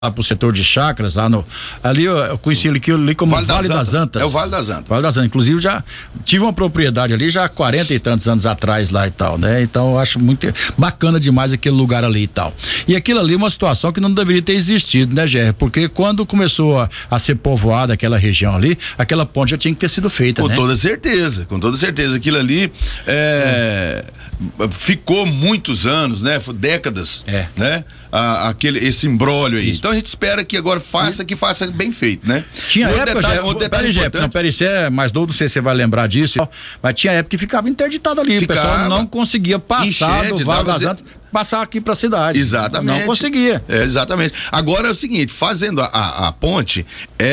pro setor de chácaras, ali eu conheci ele ali como Vale das Antas. É o Vale das Antas. Vale das Antas. Inclusive já tive uma propriedade ali já há 40 e tantos anos atrás lá e tal, né? Então eu acho muito bacana demais aquele lugar ali e tal. E aquilo ali é uma situação que não deveria ter existido, né, Gerry? Porque quando começou a ser povoada aquela região ali, aquela ponte já tinha que ter sido feita, com né? Com toda certeza. Aquilo ali ficou muitos anos, né? Décadas, né? Esse imbróglio aí. Isso. Então a gente espera que agora faça bem feito, né? Tinha época, peraí, você é mais novo, não sei se você vai lembrar disso, mas tinha época que ficava interditado ali, o pessoal não conseguia passar do Vale das Antas, passar aqui pra cidade. Exatamente. Não conseguia. Exatamente. Agora é o seguinte, fazendo a ponte,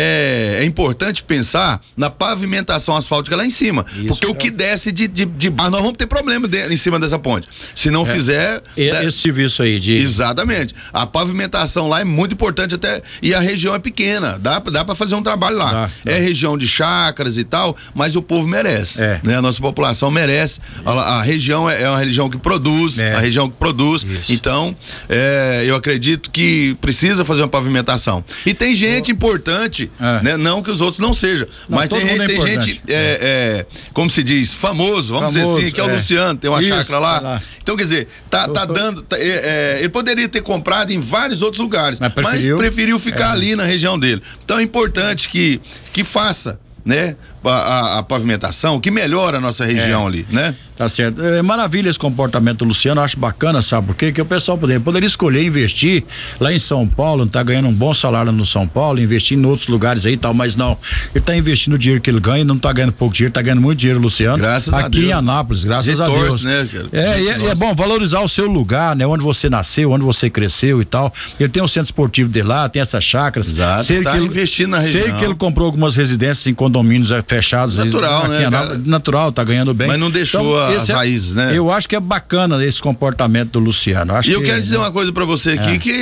é importante pensar na pavimentação asfáltica lá em cima, porque o que desce nós vamos ter problema em cima dessa ponte, se não fizer... Esse serviço aí de... Exatamente. A pavimentação lá é muito importante e a região é pequena, dá pra fazer um trabalho lá. É região de chácaras e tal, mas o povo merece, né? A nossa população merece. A região é uma região que produz, a região que produz. Isso. Então, eu acredito que precisa fazer uma pavimentação. E tem gente importante, né? Não que os outros não sejam, mas tem gente, como se diz, famoso, vamos dizer assim, que é o Luciano, tem uma chácara lá. Então, quer dizer, tá dando. Ele poderia ter comprado em vários outros lugares, mas preferiu ficar ali na região dele. Então é importante que faça, né? A pavimentação, que melhora a nossa região ali, né? Tá certo. É maravilha esse comportamento do Luciano, eu acho bacana, sabe por quê? Que o pessoal poderia escolher investir lá em São Paulo, tá ganhando um bom salário no São Paulo, investir em outros lugares aí e tal, mas não, ele tá investindo o dinheiro que ele ganha, não tá ganhando pouco dinheiro, tá ganhando muito dinheiro, Luciano. Graças a Deus. Aqui em Anápolis, graças a Deus. Né, é bom valorizar o seu lugar, né? Onde você nasceu, onde você cresceu e tal. Ele tem um centro esportivo de lá, tem essas chácaras. Exato, investindo na região. Sei que ele comprou algumas residências em condomínios fechados. Natural, aqui, né? Natural, tá ganhando bem. Mas não deixou as raízes, né? Eu acho que é bacana esse comportamento do Luciano. Eu quero dizer uma coisa pra você aqui que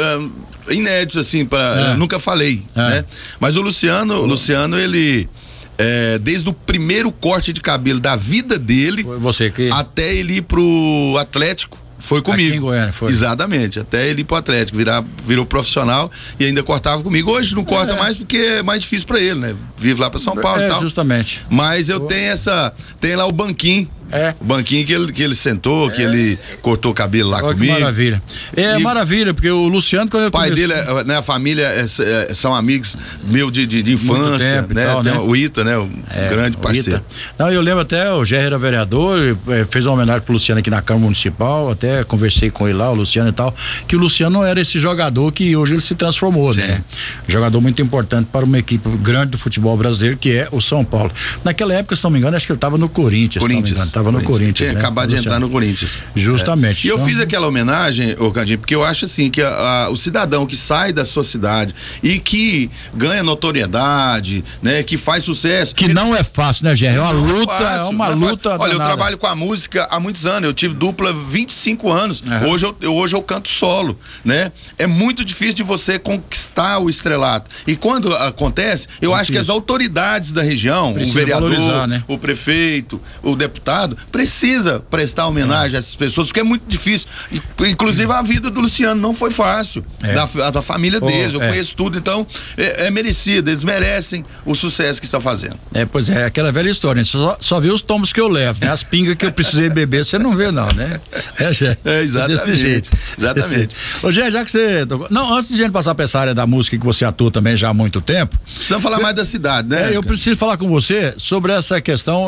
inédito, assim, eu nunca falei, né? Mas o Luciano, ele... desde o primeiro corte de cabelo da vida dele, até ele ir pro Atlético, foi comigo. Aqui em Goiânia, foi. Exatamente, até ele ir pro Atlético, virou profissional e ainda cortava comigo. Hoje não corta mais porque é mais difícil pra ele, né? Vive lá pra São Paulo e tal. Justamente. Mas eu tem lá o banquinho. O banquinho que ele sentou, que ele cortou o cabelo lá comigo. Que maravilha. Maravilha, porque o Luciano, quando eu pai dele, né, a família são amigos meu de infância, né? Tal, né? O Ita, né? Um grande parceiro. Não, eu lembro até, o Gerry era vereador, fez uma homenagem pro Luciano aqui na Câmara Municipal, até conversei com ele lá, o Luciano e tal, que o Luciano não era esse jogador que hoje ele se transformou, né? Jogador muito importante para uma equipe grande do futebol brasileiro, que é o São Paulo. Naquela época, se não me engano, acho que ele estava no Corinthians. Tava no Corinthians. Tinha acabado de entrar no Corinthians. Justamente. E eu fiz aquela homenagem, Candinho, porque eu acho assim que o cidadão que sai da sua cidade e que ganha notoriedade, né, que faz sucesso. Que não é fácil, né, Gerry? É uma luta, fácil, é uma luta. Olha, eu trabalho com a música há muitos anos, eu tive dupla 25 anos. Hoje eu canto solo, né? É muito difícil de você conquistar o estrelato. E quando acontece, eu acho que as autoridades da região, o vereador, né? O prefeito, o deputado, precisa prestar homenagem a essas pessoas, porque é muito difícil. Inclusive a vida do Luciano não foi fácil, da família deles, eu conheço tudo, então é merecido, eles merecem o sucesso que está fazendo. Pois é, aquela velha história, só vê os tombos que eu levo, né? As pingas que eu precisei beber, você não vê não, né? Exatamente. Desse jeito. Exatamente. Ô, Gerry, já que você... Não, antes de a gente passar pra essa área da música que você atua também já há muito tempo... Precisamos falar mais da cidade, né? Eu preciso falar com você sobre essa questão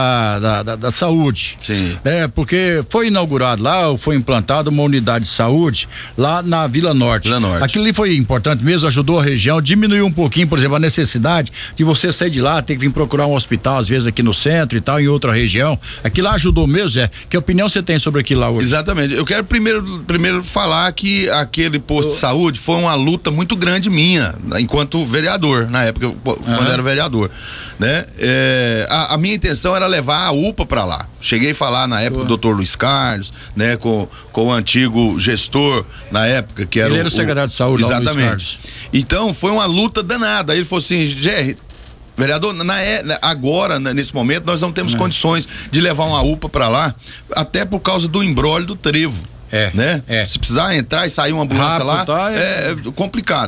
da saúde. Sim. Porque foi inaugurado lá, ou foi implantada uma unidade de saúde lá na Vila Norte. Aquilo ali foi importante mesmo, ajudou a região, diminuiu um pouquinho, por exemplo, a necessidade de você sair de lá, ter que vir procurar um hospital, às vezes aqui no centro e tal, em outra região. Aquilo lá ajudou mesmo, Zé? Que opinião você tem sobre aquilo lá hoje? Exatamente. Eu quero primeiro falar que aquele posto de saúde foi uma luta muito grande minha, enquanto vereador, na época, quando eu era vereador, né? A minha intenção era levar a UPA pra lá. Cheguei a falar na época do Dr. Luiz Carlos, né? Com o antigo gestor na época, que era ele era o secretário de saúde. Exatamente. Luiz Carlos. Então foi uma luta danada. Aí ele falou assim: Gerry, vereador, agora, nesse momento, nós não temos condições de levar uma UPA para lá, até por causa do imbróglio do trevo. né? Se precisar entrar e sair uma ambulância lá, é complicado.